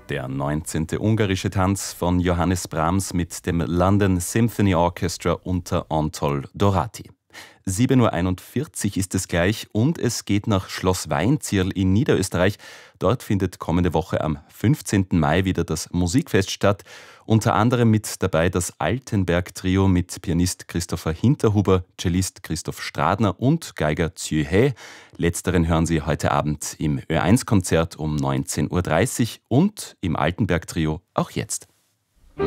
Der 19. ungarische Tanz von Johannes Brahms mit dem London Symphony Orchestra unter Anatol Dorati. 7:41 Uhr ist es gleich und es geht nach Schloss Weinzierl in Niederösterreich. Dort findet kommende Woche am 15. Mai wieder das Musikfest statt. Unter anderem mit dabei das Altenberg-Trio mit Pianist Christopher Hinterhuber, Cellist Christoph Stradner und Geiger Zü He. Letzteren hören Sie heute Abend im Ö1-Konzert um 19:30 Uhr und im Altenberg-Trio auch jetzt.